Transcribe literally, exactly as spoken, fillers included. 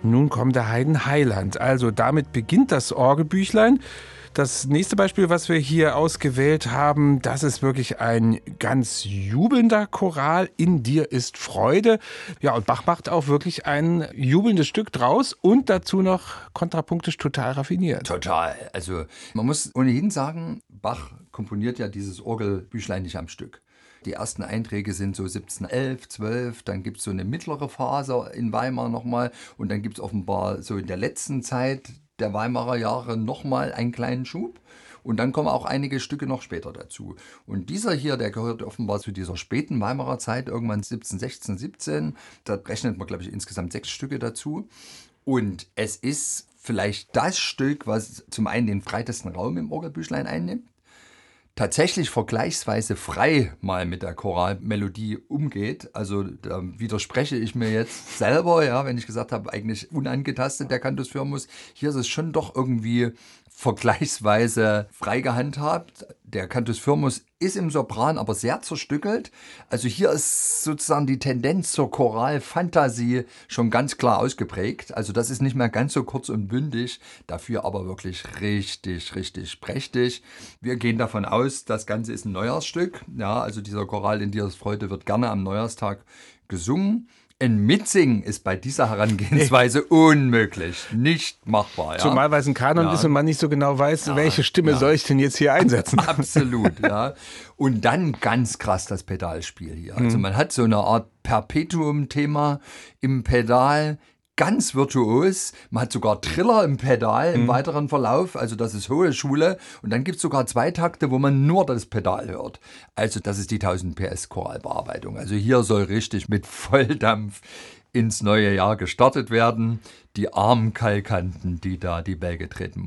Nun kommt der Haydn Heiland. Also damit beginnt das Orgelbüchlein. Das nächste Beispiel, was wir hier ausgewählt haben, das ist wirklich ein ganz jubelnder Choral. In dir ist Freude. Ja, und Bach macht auch wirklich ein jubelndes Stück draus und dazu noch kontrapunktisch total raffiniert. Total. Also man muss ohnehin sagen, Bach komponiert ja dieses Orgelbüchlein nicht am Stück. Die ersten Einträge sind so siebzehnhundertelf, zwölf, dann gibt es so eine mittlere Phase in Weimar nochmal und dann gibt es offenbar so in der letzten Zeit der Weimarer Jahre nochmal einen kleinen Schub und dann kommen auch einige Stücke noch später dazu. Und dieser hier, der gehört offenbar zu dieser späten Weimarer Zeit, irgendwann siebzehnhundertsechzehn, siebzehn, da rechnet man, glaube ich, insgesamt sechs Stücke dazu. Und es ist vielleicht das Stück, was zum einen den breitesten Raum im Orgelbüchlein einnimmt, tatsächlich vergleichsweise frei mal mit der Choralmelodie umgeht. Also da widerspreche ich mir jetzt selber, ja, wenn ich gesagt habe, eigentlich unangetastet der Cantus firmus. Hier ist es schon doch irgendwie vergleichsweise frei gehandhabt. Der Cantus firmus ist im Sopran aber sehr zerstückelt. Also hier ist sozusagen die Tendenz zur Choralfantasie schon ganz klar ausgeprägt. Also das ist nicht mehr ganz so kurz und bündig, dafür aber wirklich richtig, richtig prächtig. Wir gehen davon aus, das Ganze ist ein Neujahrsstück. Ja, also dieser Choral in dir ist Freude wird gerne am Neujahrstag gesungen. Ein Mitsingen ist bei dieser Herangehensweise nee. unmöglich, nicht machbar. Ja? Zumal weil es ein Kanon ja. ist und man nicht so genau weiß, ja, welche Stimme ja. soll ich denn jetzt hier einsetzen. Absolut, ja. Und dann ganz krass das Pedalspiel hier. Also man hat so eine Art Perpetuum-Thema im Pedal, ganz virtuos. Man hat sogar Triller im Pedal im mhm. weiteren Verlauf. Also das ist hohe Schule. Und dann gibt es sogar zwei Takte, wo man nur das Pedal hört. Also das ist die tausend P S Choralbearbeitung. Also hier soll richtig mit Volldampf ins neue Jahr gestartet werden. Die armen Kalkanten, die da die Bälge treten